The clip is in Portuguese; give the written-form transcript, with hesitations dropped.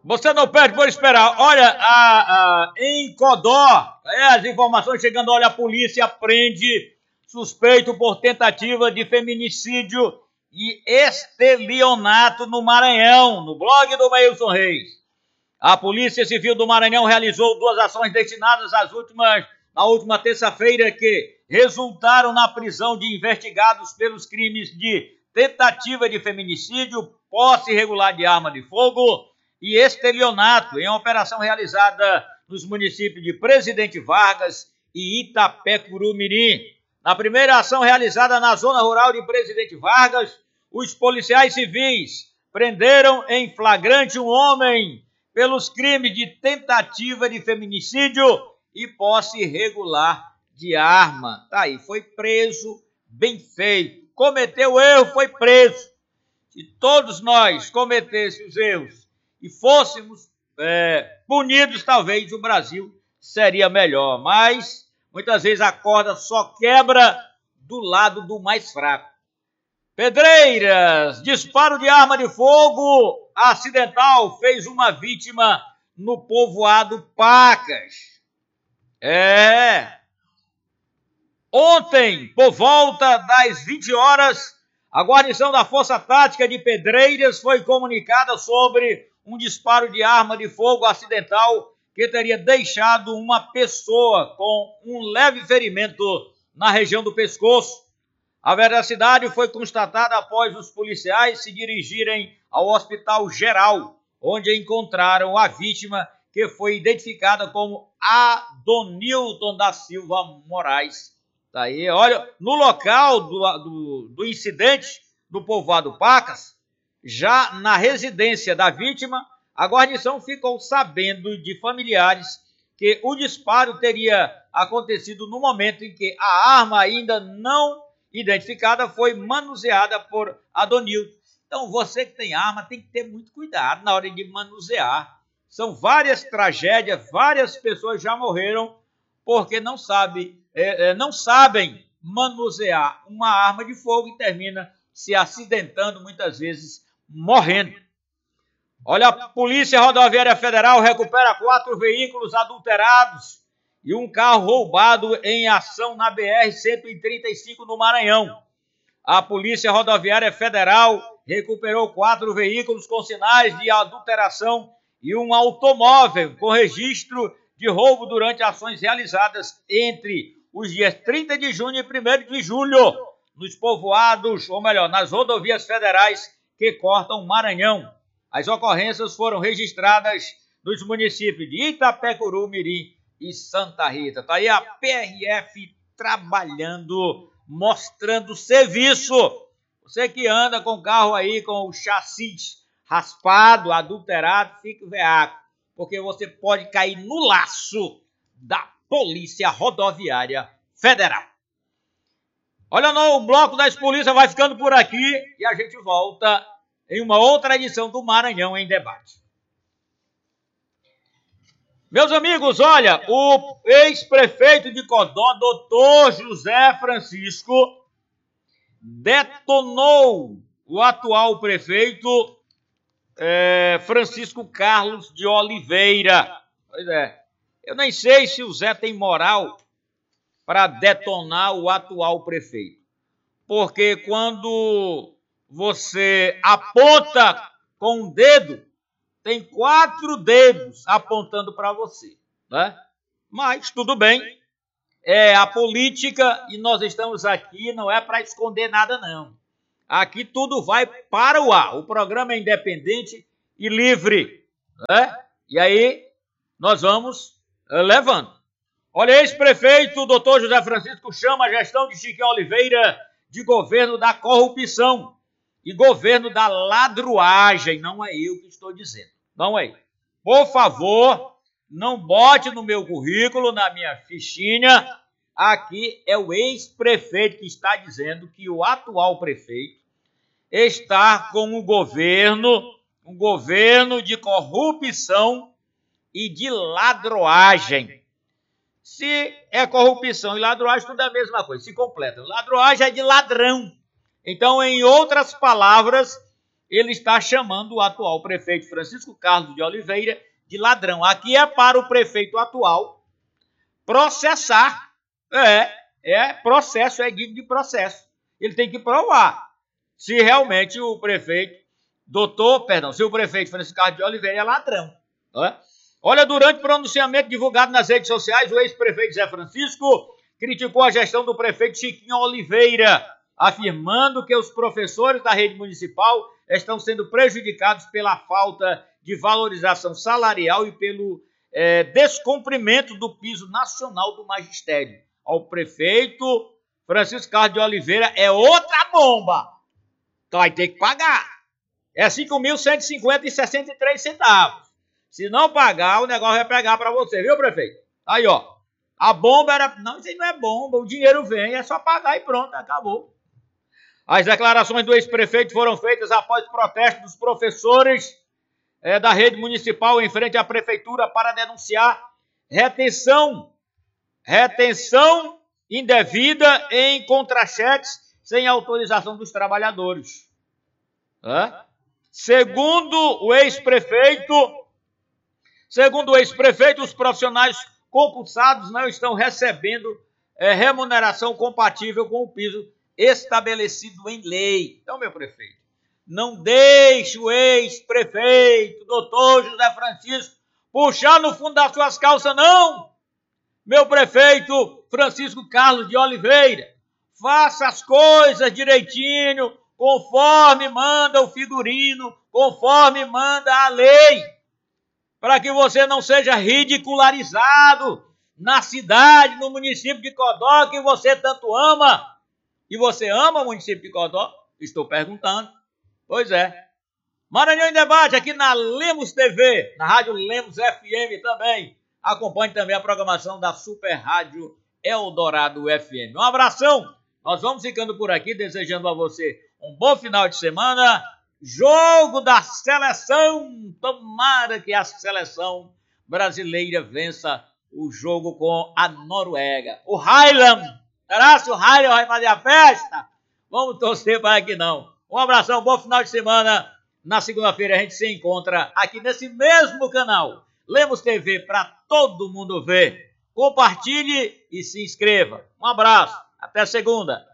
Você não perde por esperar. Olha, em Codó, as informações chegando, olha, a polícia prende suspeito por tentativa de feminicídio e estelionato no Maranhão, no blog do Mailson Reis. A Polícia Civil do Maranhão realizou 2 ações destinadas na última terça-feira que resultaram na prisão de investigados pelos crimes de tentativa de feminicídio, posse irregular de arma de fogo e estelionato, em operação realizada nos municípios de Presidente Vargas e Itapecuru-Mirim. Na primeira ação realizada na zona rural de Presidente Vargas, os policiais civis prenderam em flagrante um homem pelos crimes de tentativa de feminicídio e posse irregular de arma. Tá aí, foi preso, bem feito. Cometeu erro, foi preso. Se todos nós cometêssemos erros e fôssemos punidos, talvez o Brasil seria melhor. Mas, muitas vezes, a corda só quebra do lado do mais fraco. Pedreiras, disparo de arma de fogo acidental fez uma vítima no povoado Pacas. Ontem, por volta das 20 horas, a guarnição da Força Tática de Pedreiras foi comunicada sobre um disparo de arma de fogo acidental que teria deixado uma pessoa com um leve ferimento na região do pescoço. A veracidade foi constatada após os policiais se dirigirem ao Hospital Geral, onde encontraram a vítima, que foi identificada como Adonilton da Silva Moraes. Tá aí, olha, no local do incidente do povoado Pacas, já na residência da vítima, a guarnição ficou sabendo de familiares que o disparo teria acontecido no momento em que a arma ainda não identificada foi manuseada por Adonilton. Então, você que tem arma tem que ter muito cuidado na hora de manusear. São várias tragédias, várias pessoas já morreram porque não sabem manusear uma arma de fogo e termina se acidentando, muitas vezes morrendo. Olha, a Polícia Rodoviária Federal recupera 4 veículos adulterados e um carro roubado em ação na BR-135 no Maranhão. A Polícia Rodoviária Federal recuperou 4 veículos com sinais de adulteração e um automóvel com registro de roubo durante ações realizadas entre os dias 30 de junho e 1º de julho, nos povoados, ou melhor, nas rodovias federais que cortam o Maranhão. As ocorrências foram registradas nos municípios de Itapecuru, Mirim e Santa Rita. Tá aí a PRF trabalhando, mostrando serviço. Você que anda com o carro aí com o chassi raspado, adulterado, fique veaco, porque você pode cair no laço da Polícia Rodoviária Federal. Olha, não, o bloco das polícias vai ficando por aqui e a gente volta em uma outra edição do Maranhão em Debate. Meus amigos, olha, o ex-prefeito de Codó, doutor José Francisco, detonou o atual prefeito Francisco Carlos de Oliveira. Pois é, eu nem sei se o Zé tem moral para detonar o atual prefeito, porque quando você aponta com um dedo, tem 4 dedos apontando para você, né? Mas tudo bem, é a política e nós estamos aqui, não é para esconder nada não. Aqui tudo vai para o ar, o programa é independente e livre, né? E aí nós vamos levando. Olha, ex-prefeito, doutor José Francisco, chama a gestão de Chiquinho Oliveira de governo da corrupção e governo da ladruagem. Não é eu que estou dizendo, não é eu. Por favor, não bote no meu currículo, na minha fichinha. Aqui é o ex-prefeito que está dizendo que o atual prefeito está com um governo de corrupção e de ladroagem. Se é corrupção e ladroagem, tudo é a mesma coisa, se completa. Ladroagem é de ladrão. Então, em outras palavras, ele está chamando o atual prefeito Francisco Carlos de Oliveira de ladrão. Aqui é para o prefeito atual processar. Processo, é digno de processo. Ele tem que provar se realmente o prefeito se o prefeito Francisco Carlos de Oliveira é ladrão. Olha, durante o pronunciamento divulgado nas redes sociais, o ex-prefeito Zé Francisco criticou a gestão do prefeito Chiquinho Oliveira, afirmando que os professores da rede municipal estão sendo prejudicados pela falta de valorização salarial e pelo descumprimento do piso nacional do magistério. Ao prefeito Francisco Carlos de Oliveira é outra bomba. Então vai ter que pagar. É 5.150,63 centavos. Se não pagar, o negócio vai pegar para você, viu, prefeito? Aí, ó. A bomba era... Não, isso aí não é bomba. O dinheiro vem, é só pagar e pronto, acabou. As declarações do ex-prefeito foram feitas após protesto dos professores da rede municipal em frente à prefeitura para denunciar retenção indevida em contra-cheques sem autorização dos trabalhadores. Segundo o ex-prefeito, os profissionais concursados não estão recebendo remuneração compatível com o piso estabelecido em lei. Então, meu prefeito, não deixe o ex-prefeito, doutor José Francisco, puxar no fundo das suas calças, não! Meu prefeito Francisco Carlos de Oliveira, faça as coisas direitinho, conforme manda o figurino, conforme manda a lei, para que você não seja ridicularizado na cidade, no município de Codó, que você tanto ama. E você ama o município de Codó? Estou perguntando. Pois é. Maranhão em Debate, aqui na Lemos TV, na Rádio Lemos FM também. Acompanhe também a programação da Super Rádio Eldorado FM. Um abração. Nós vamos ficando por aqui, desejando a você um bom final de semana. Jogo da seleção. Tomara que a seleção brasileira vença o jogo com a Noruega. O Highland. Será se o Highland vai fazer a festa? Vamos torcer para que não. Um abração, bom final de semana. Na segunda-feira a gente se encontra aqui nesse mesmo canal. Lemos TV para todo mundo ver. Compartilhe e se inscreva. Um abraço. Até segunda.